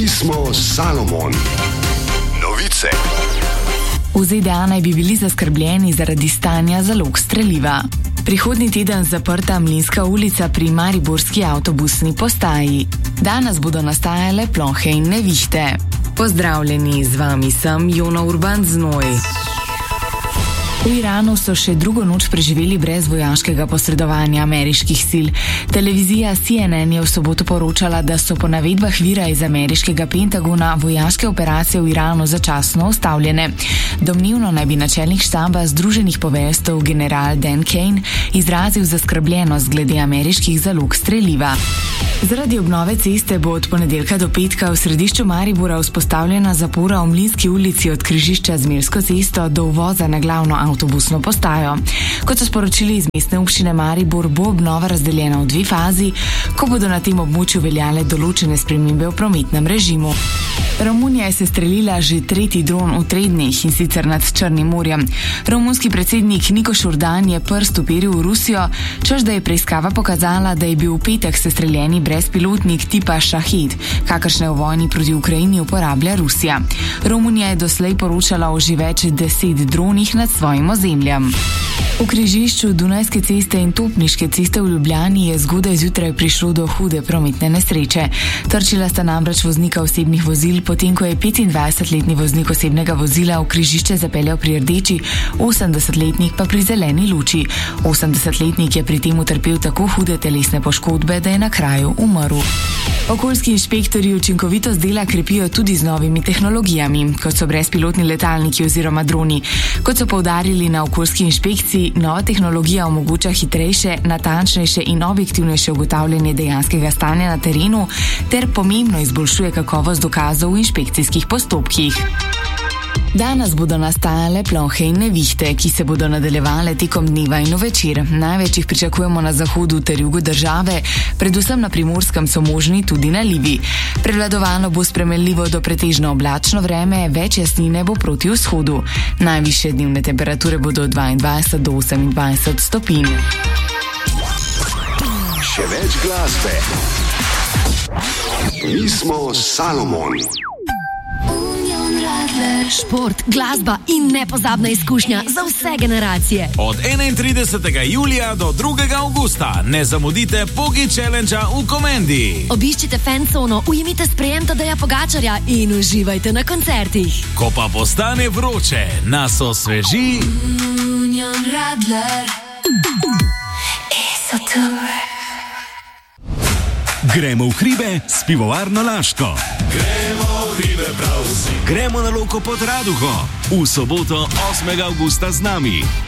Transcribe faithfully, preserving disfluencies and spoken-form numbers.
smo Salomon. Novice. V Z D A naj bi bili zaskrbljeni zaradi stanja zalog streliva. Prihodnji teden zaprta Mlinska ulica pri mariborski avtobusni postaji. Danes bodo nastajale plohe in nevihte. Pozdravljeni, z vami sem Jona Urban Znoj. V Iranu so še drugo noč preživeli brez vojaškega posredovanja ameriških sil. Televizija C N N je v soboto poročala, da so po navedbah vira iz ameriškega Pentagona vojaške operacije v Iranu začasno ustavljene. Domnevno naj bi načelnik štaba Združenih poveljstev general Dan Kane izrazil zaskrbljenost glede ameriških zalog streliva. Zaradi obnove ceste bo od ponedeljka do petka v središču Maribora vzpostavljena zapora v Mlinski ulici od križišča z Mirsko cesto do uvoza na glavno avtobusno postajo. Kot so sporočili iz mestne občine Maribor, bo obnova razdeljena v dve fazi, ko bodo na tem območju veljale določene spremembe v prometnem režimu. Romunija je sestrelila že tretji dron v treh dneh, in sicer nad Črnim morjem. Romunski predsednik Niko Šurdan je prst uperil v Rusijo, češ da je preiskava pokazala, da je bil v petek sestreljeni brezpilotnik tipa Šahid, kakršne v vojni proti Ukrajini uporablja Rusija. Romunija je doslej poročala o že več deset dronih nad svojim ozemljem. V križišču Dunajske ceste in Topniške ceste v Ljubljani je zgodaj zjutraj prišlo do hude prometne nesreče. Trčila sta namreč voznika osebnih vozil, potem ko je petindvajsetletni voznik osebnega vozila v križišče zapeljal pri rdeči, osemdesetletnik pa pri zeleni luči. osemdesetletnik je pri tem utrpel tako hude telesne poškodbe, da je na kraju umrl. Okoljski inšpektorji učinkovitost dela krepijo tudi z novimi tehnologijami, kot so brezpilotni letalniki oziroma droni. Kot so poudarili na okoljski inšpekciji, nova tehnologija omogoča hitrejše, natančnejše in objektivnejše ugotavljanje dejanskega stanja na terenu ter pomembno izboljšuje kakovost dokazov v inšpekcijskih postopkih. Danes bodo nastajale plohe in nevihte, ki se bodo nadaljevale tekom dneva in večer. Največ jih pričakujemo na zahodu ter jugu države, predvsem na Primorskem so možni tudi nalivi. Prevladovalo bo spremenljivo do pretežno oblačno vreme, več jasnine bo proti vzhodu. Najvišje dnevne temperature bodo od dvaindvajset do osemindvajset stopinj. Še več glasbe. Mi smo Salomon. Šport, glasba in nepozabna izkušnja za vse generacije. Od enaintridesetega julija do drugega avgusta ne zamudite Pogi Challenge-a v Komendi. Obiščite fancono, ujemite sprejem Tadeja Pogačarja in uživajte na koncertih. Ko pa postane vroče, nas osveži Union Radler. Gremo v hribe s pivovarno Laško. Gremo v hribe prav vsi. Gremo na Loko pod Raduho. V soboto osmega avgusta z nami.